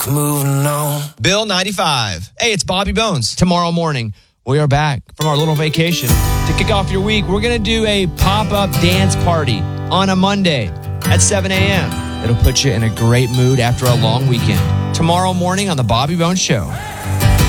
Moving on. Bill 95. Hey, it's Bobby Bones. Tomorrow morning, we are back from our little vacation. To kick off your week, we're going to do a pop-up dance party on a Monday at 7 a.m. It'll put you in a great mood after a long weekend. Tomorrow morning on The Bobby Bones Show.